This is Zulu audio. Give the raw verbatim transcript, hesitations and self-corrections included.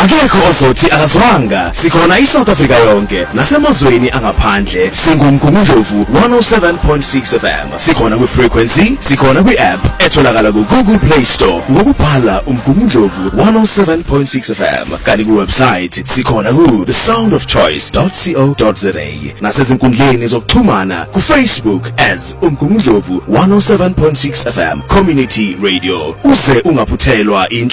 Akekho ozothi akazwanga. Sikhona iSouth Africa yonke nasemazweni angaphandle. SingumGungundlovu one oh seven point six F M. Sikhona ku frequency, sikhona ku app etholakala ku Google Play Store ngokubhala umGungundlovu one oh seven point six F M. Kanti ku website sikhona ku the sound of choice dot co dot za. Nasezinkundleni zokuxhumana ku Facebook as umGungundlovu one oh seven point six F M Community Radio. Uze ungaphuthelwa